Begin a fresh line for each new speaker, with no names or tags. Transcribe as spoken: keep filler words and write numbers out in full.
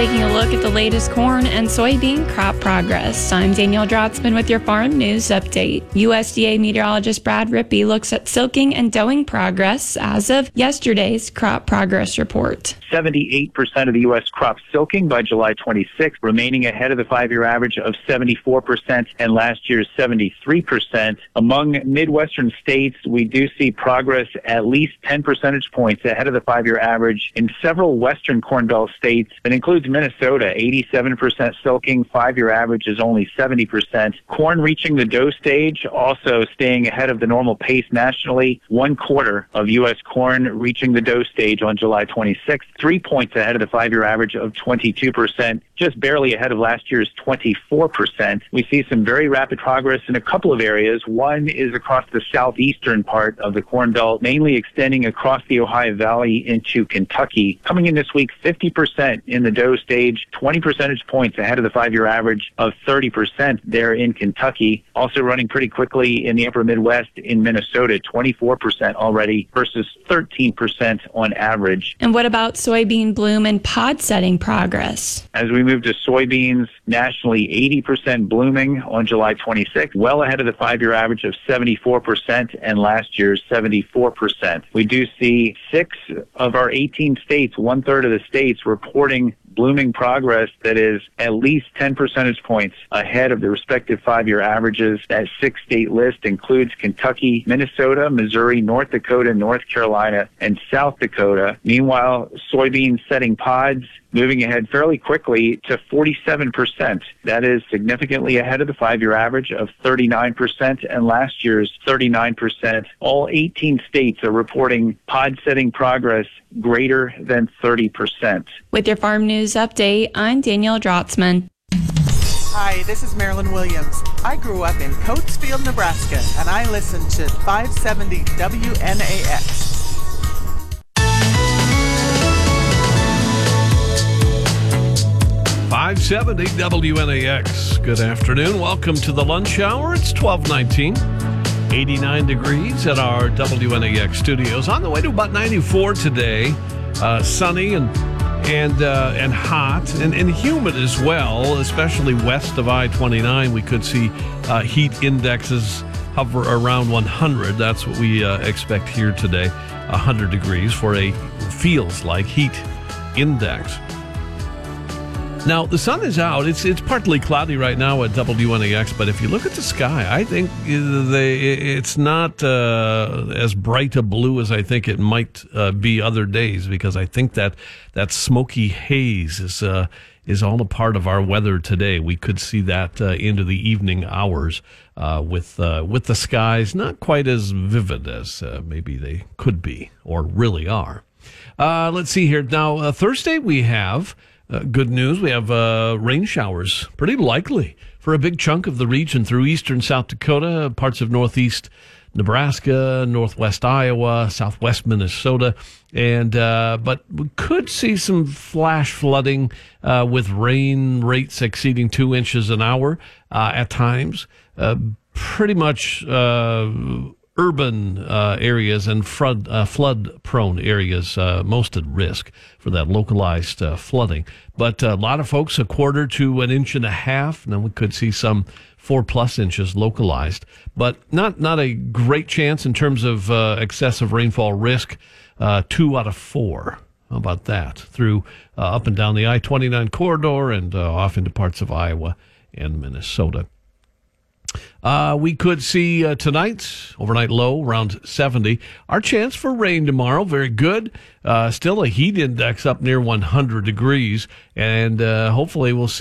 taking a look at the latest corn and soybean crop progress. I'm Danielle Drotzman with your Farm News Update. U S D A meteorologist Brad Rippey looks at silking and doing progress as of yesterday's crop progress report.
seventy-eight percent of the U S crop silking by July twenty-sixth, remaining ahead of the five-year average of seventy-four percent and last year's seventy-three percent. Among Midwestern states, we do see progress at least ten percentage points ahead of the five-year average in several Western Corn Belt states. That includes Minnesota, eighty-seven percent silking, five-year average is only seventy percent. Corn reaching the dough stage, also staying ahead of the normal pace nationally. One quarter of U S corn reaching the dough stage on July twenty-sixth, three points ahead of the five-year average of twenty-two percent, just barely ahead of last year's twenty-four percent. We see some very rapid progress in a couple of areas. One is across the southeastern part of the Corn Belt, mainly extending across the Ohio Valley into Kentucky. Coming in this week, fifty percent in the dough stage, twenty percentage points ahead of the five-year average of thirty percent there in Kentucky. Also running pretty quickly in the upper Midwest in Minnesota, twenty-four percent already versus thirteen percent on average.
And what about soybean bloom and pod setting progress?
As we move to soybeans, nationally eighty percent blooming on July twenty-sixth, well ahead of the five-year average of seventy-four percent and last year's seventy-four percent. We do see six of our eighteen states, one-third of the states, reporting blooming progress that is at least ten percentage points ahead of the respective five-year averages. That six-state list includes Kentucky, Minnesota, Missouri, North Dakota, North Carolina, and South Dakota. Meanwhile, soybean setting pods moving ahead fairly quickly to forty-seven percent. That is significantly ahead of the five-year average of thirty-nine percent and last year's thirty-nine percent. All eighteen states are reporting pod setting progress greater than thirty percent.
With your Farm News Update, I'm Danielle Drotzman.
Hi, this is Marilyn Williams. I grew up in Coatesville, Nebraska, and I listen to five seventy W N A X.
five seventy W N A X. Good afternoon. Welcome to the lunch hour. It's twelve nineteen. eighty-nine degrees at our W N A X studios. On the way to about ninety-four today. Uh, sunny and and uh, and hot and, and humid as well, especially west of I twenty-nine. We could see uh, heat indexes hover around one hundred. That's what we uh, expect here today. one hundred degrees for a feels like heat index. Now, the sun is out. It's it's partly cloudy right now at W N A X, but if you look at the sky, I think they, it's not uh, as bright a blue as I think it might uh, be other days, because I think that that smoky haze is uh, is all a part of our weather today. We could see that uh, into the evening hours uh, with uh, with the skies not quite as vivid as uh, maybe they could be or really are. Uh, let's see here. Now, uh, Thursday we have... Uh, good news. We have uh, rain showers, pretty likely for a big chunk of the region through eastern South Dakota, parts of northeast Nebraska, northwest Iowa, southwest Minnesota, and uh, but we could see some flash flooding uh, with rain rates exceeding two inches an hour uh, at times. Uh, pretty much uh, urban uh, areas and flood uh, flood prone areas uh, most at risk for that localized uh, flooding. But a lot of folks a quarter to an inch and a half. Now we could see some four plus inches localized, but not not a great chance in terms of uh, excessive rainfall risk. Uh, two out of four. How about that? Through uh, up and down the I twenty-nine corridor and uh, off into parts of Iowa and Minnesota. Uh, we could see uh, tonight, overnight low around seventy. Our chance for rain tomorrow, very good. Uh, still a heat index up near one hundred degrees, and uh, hopefully we'll see